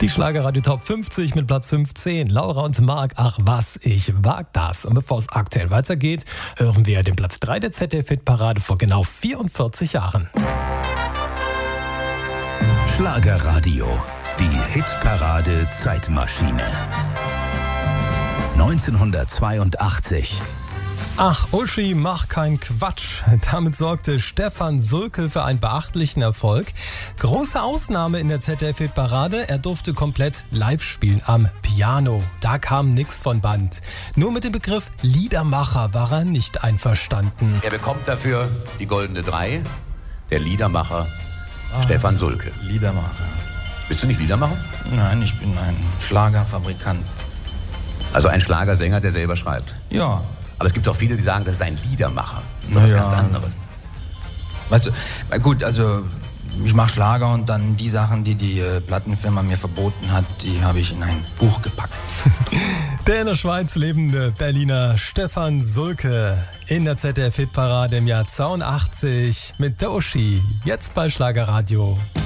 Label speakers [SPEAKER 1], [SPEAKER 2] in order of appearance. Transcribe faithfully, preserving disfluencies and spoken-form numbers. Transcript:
[SPEAKER 1] Die Schlagerradio Top fünfzig mit Platz fünfzehn. Laura und Marc, ach was, ich wag das. Und bevor es aktuell weitergeht, hören wir den Platz drei der Z D F-Hitparade vor genau vierundvierzig Jahren.
[SPEAKER 2] Schlagerradio, die Hitparade Zeitmaschine. neunzehnhundertzweiundachtzig.
[SPEAKER 1] Ach, Uschi, mach keinen Quatsch. Damit sorgte Stefan Sulke für einen beachtlichen Erfolg. Große Ausnahme in der Z D F-Hitparade, er durfte komplett live spielen am Piano. Da kam nix von Band. Nur mit dem Begriff Liedermacher war er nicht einverstanden.
[SPEAKER 3] Er bekommt dafür die goldene Drei, der Liedermacher ah, Stefan Sulke.
[SPEAKER 4] Liedermacher.
[SPEAKER 3] Bist du nicht Liedermacher?
[SPEAKER 4] Nein, ich bin ein Schlagerfabrikant.
[SPEAKER 3] Also ein Schlagersänger, der selber schreibt?
[SPEAKER 4] Ja.
[SPEAKER 3] Aber es gibt auch viele, die sagen, das ist ein Liedermacher. Das ist was
[SPEAKER 4] ja.
[SPEAKER 3] ganz anderes.
[SPEAKER 4] Weißt du, na gut, also ich mache Schlager und dann die Sachen, die die äh, Plattenfirma mir verboten hat, die habe ich in ein Buch gepackt.
[SPEAKER 1] Der in der Schweiz lebende Berliner Stefan Sulke in der Z D F-Hitparade im Jahr zweiundachtzig mit der Uschi. Jetzt bei Schlagerradio.